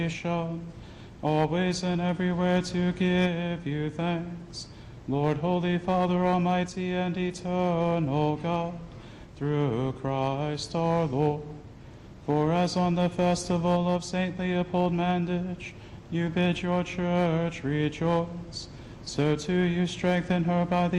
always and everywhere to give you thanks. Lord, Holy Father, Almighty and eternal God, through Christ our Lord. For as on the festival of St. Leopold Mandich you bid your church rejoice, so too you strengthen her by the